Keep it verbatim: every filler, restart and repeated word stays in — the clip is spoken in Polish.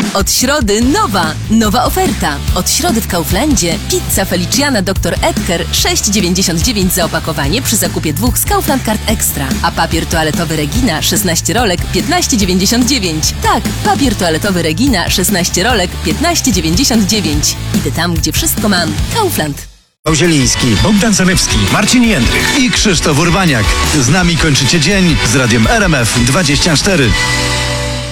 Od środy nowa, nowa oferta. Od środy w Kauflandzie pizza Feliciana doktor Edgar sześć dziewięćdziesiąt dziewięć za opakowanie przy zakupie dwóch z Kaufland Card Extra. A papier toaletowy Regina szesnaście rolek piętnaście dziewięćdziesiąt dziewięć. Tak, papier toaletowy Regina szesnaście rolek piętnaście dziewięćdziesiąt dziewięć. Idę tam, gdzie wszystko mam. Kaufland. Zieliński, Bogdan Zalewski, Marcin Jędrych i Krzysztof Urbaniak. z nami kończycie dzień z radiem R M F dwadzieścia cztery.